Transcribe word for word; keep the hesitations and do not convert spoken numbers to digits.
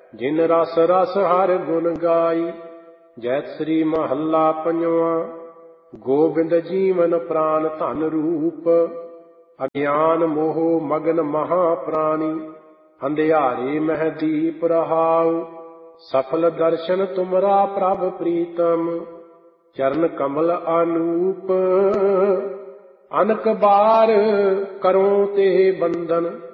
ਜਿਨ ਰਸ ਰਸ ਹਰ ਗੁਣ ਗਾਈ। ਜੈਤ ਸ੍ਰੀ ਮਹੱਲਾ ਪੰਜਵਾਂ। ਗੋਬਿੰਦ ਜੀਵਨ ਪ੍ਰਾਨ ਧਨ ਰੂਪ। ਅਗਿਆਨ ਮੋਹ ਮਗਨ ਮਹਾ ਪ੍ਰਾਣੀ। ਅੰਧਿਆਰੇ ਮਹਿ ਦੀਪ ਰਹਾਉ। ਸਫਲ ਦਰਸ਼ਨ ਤੁਮਰਾ ਪ੍ਰਭ ਪ੍ਰੀਤਮ। ਚਰਨ ਕਮਲ ਅਨੂਪ। ਅਨਕ ਬਾਰ ਕਰੋ ਤੇ ਬੰਦਨ।